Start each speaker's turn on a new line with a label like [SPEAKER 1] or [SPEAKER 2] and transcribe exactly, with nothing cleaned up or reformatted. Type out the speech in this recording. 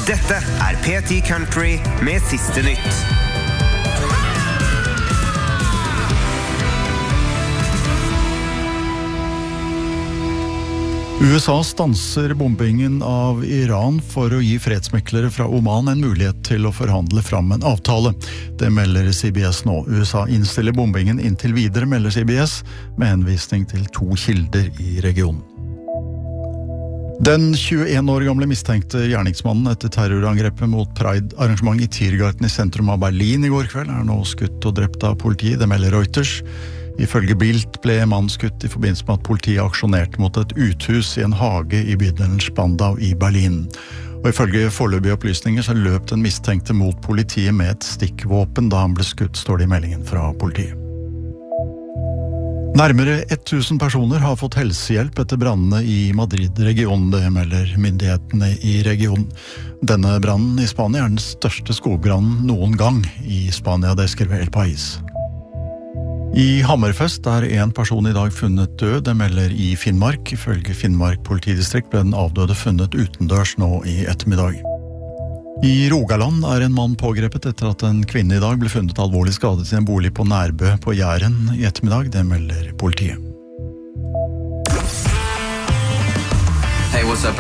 [SPEAKER 1] Dette er P ti Country med siste nytt.
[SPEAKER 2] U S A stanser bombingen av Iran for å gi fredsmeklere fra Oman en mulighet til å forhandle fram en avtale. Det melder C B S nå. U S A innstiller bombingen inntil videre, melder C B S, med henvisning til to kilder i regionen. Den tjueen år gamle mistenkte gjerningsmannen etter terrorangrepet mot Pride-arrangement i Tiergarten i sentrum av Berlin i går kveld er nå skutt og drept av politiet, det melder Reuters. Ifølge Bild ble mannen skutt i forbindelse med at politiet aksjonerte mot et uthus i en hage i bydelen Spandau i Berlin. Og ifølge foreløpige opplysninger så løp den mistenkte mot politiet med et stikkvåpen da han ble skutt, står det i meldingen fra politiet. Nærmere tusen personer har fått helsehjelp etter brannene i Madrid-regionen, det melder myndighetene i regionen. Denne brannen i Spania er den største skogbrannen noen gang i Spania, det skriver El País. I Hammerfest er en person i dag funnet død, det melder i Finnmark. Ifølge Finnmark politidistrikt ble den avdøde funnet utendørs nå i ettermiddag. I Rogaland er en mann pågrepet etter at en kvinne i dag ble funnet alvorlig skadet i en bolig på Nærbø på Jæren i ettermiddag, det melder politiet.
[SPEAKER 3] Hey, what's up